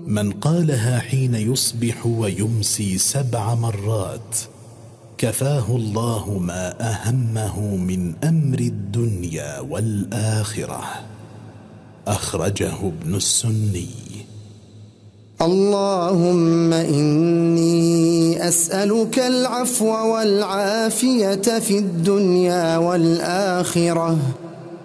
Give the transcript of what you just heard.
من قالها حين يصبح ويمسي 7 مرات كفاه الله ما أهمه من أمر الدنيا والآخرة. أخرجه ابن السني. اللهم إني أسألك العفو والعافية في الدنيا والآخرة.